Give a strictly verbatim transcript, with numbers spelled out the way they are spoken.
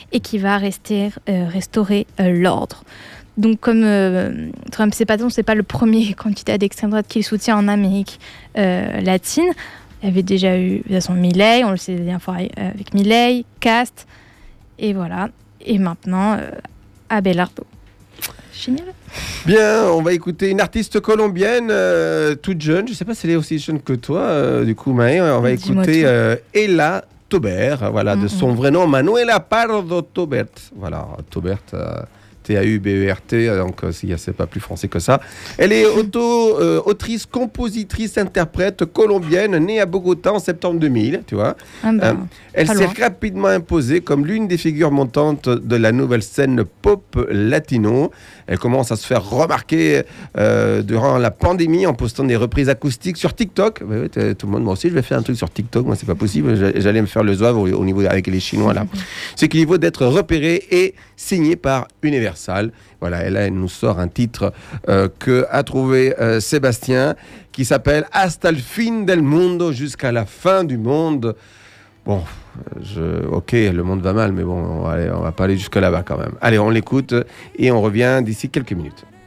et qui va rester, euh, restaurer euh, l'ordre. Donc comme euh, Trump, c'est pas, c'est pas le premier candidat d'extrême droite qu'il soutient en Amérique euh, latine. Il y avait déjà eu, de toute façon, Milei, on le sait la dernière fois avec Milei, Cast, et voilà. Et maintenant, euh, Abelardo. Génial. Bien, on va écouter une artiste colombienne euh, toute jeune. Je ne sais pas si elle est aussi jeune que toi, euh, du coup, Maë. On va Dis-moi écouter tout. euh, Ella Taubert, voilà, de son vrai nom, Manuela Pardo Taubert. Voilà, Taubert, euh, T A U B E R T, donc euh, si, c'est pas plus français que ça. Elle est auto, euh, autrice, compositrice, interprète colombienne, née à Bogota en septembre deux mille, tu vois. Ah bah, Euh, elle pas s'est loin. rapidement imposée comme l'une des figures montantes de la nouvelle scène pop latino. Elle commence à se faire remarquer euh, durant la pandémie en postant des reprises acoustiques sur TikTok. Ouais, ouais, t- tout le monde, moi aussi, je vais faire un truc sur TikTok. Moi, c'est pas possible. J'a- J'allais me faire le zouave au, au niveau avec les Chinois là. C'est qu'il vaut d'être repéré et signé par Universal. Voilà, et là, elle nous sort un titre euh, que a trouvé euh, Sébastien, qui s'appelle Hasta el fin del mundo, jusqu'à la fin du monde. Bon, je, ok, le monde va mal, mais bon, on va, aller- on va pas aller jusque là-bas quand même. Allez, on l'écoute et on revient d'ici quelques minutes.